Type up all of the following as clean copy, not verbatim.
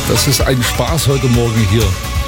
Das ist ein Spaß heute Morgen hier.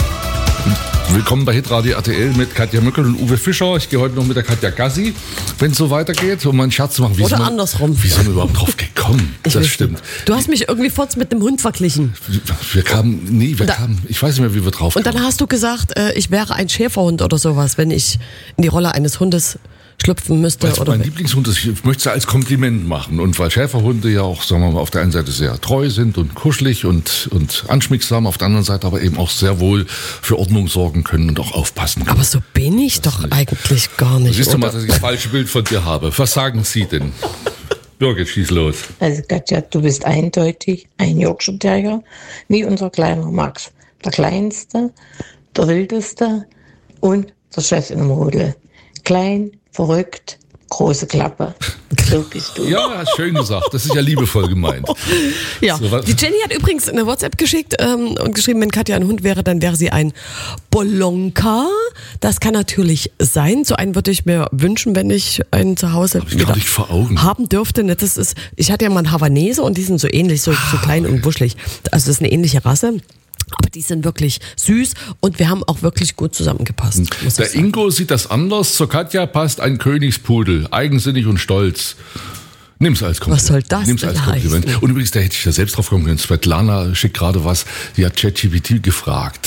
Willkommen bei Hitradio RTL mit Katja Möckel und Uwe Fischer. Ich gehe heute noch mit der Katja Gassi, wenn es so weitergeht, um mal einen Scherz zu machen. Oder andersrum. Wie sind wir überhaupt drauf gekommen? Das stimmt. Du hast mich irgendwie kurz mit dem Hund verglichen. Ich weiß nicht mehr, wie wir drauf kamen. Und dann hast du gesagt, ich wäre ein Schäferhund oder sowas, wenn ich in die Rolle eines Hundes schlüpfen müsste. Weil es mein Lieblingshund ist, ich möchte es als Kompliment machen. Und weil Schäferhunde ja auch, sagen wir mal, auf der einen Seite sehr treu sind und kuschelig und anschmiegsam, auf der anderen Seite aber eben auch sehr wohl für Ordnung sorgen können und auch aufpassen können. Aber so bin ich doch eigentlich gar nicht. Siehst du mal, dass ich das falsche Bild von dir habe. Was sagen Sie denn? Birgit, schieß los. Also Katja, du bist eindeutig ein Yorkshire Terrier, wie unser kleiner Max. Der kleinste, der wildeste und der Chef in dem Rudel. Klein, verrückt, große Klappe. So bist du. Ja, schön gesagt. Das ist ja liebevoll gemeint. Ja, So, die Jenny hat übrigens eine WhatsApp geschickt und geschrieben, wenn Katja ein Hund wäre, dann wäre sie ein Bolonka. Das kann natürlich sein. So einen würde ich mir wünschen, wenn ich einen zu Hause gar nicht vor Augen. haben dürfte. Ich hatte ja mal einen Havanese und die sind so ähnlich, so klein und wuschelig. Also das ist eine ähnliche Rasse. Aber die sind wirklich süß und wir haben auch wirklich gut zusammengepasst. Der Ingo sieht das anders. Zur Katja passt ein Königspudel, eigensinnig und stolz. Nimm's als Kompliment. Was soll das Nimm's als Kompliment. heißen? Und übrigens, da hätte ich ja selbst drauf kommen können. Svetlana schickt gerade was. Die hat ChatGPT gefragt.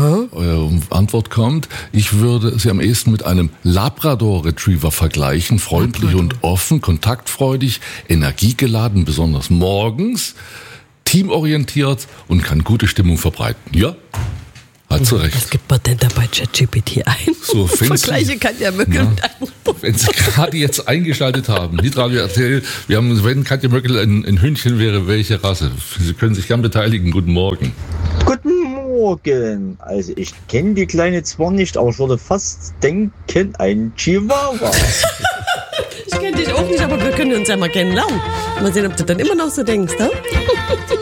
Antwort kommt: Ich würde sie am ehesten mit einem Labrador Retriever vergleichen. Freundlich und offen, kontaktfreudig, energiegeladen, besonders morgens. Teamorientiert und kann gute Stimmung verbreiten. Ja, hat sie recht. Was gibt man denn da bei ChatGPT ein? So, Vergleiche Katja Möckel mit einem Hund. Wenn Sie gerade jetzt eingeschaltet haben, Hitradio RTL, wenn Katja Möckel ein Hündchen wäre, welche Rasse? Sie können sich gern beteiligen. Guten Morgen. Guten Morgen. Also ich kenne die Kleine zwar nicht, aber ich würde fast denken, ein Chihuahua. Ich kenne dich auch nicht, aber wir können uns ja mal kennenlernen. Mal sehen, ob du dann immer noch so denkst, ne?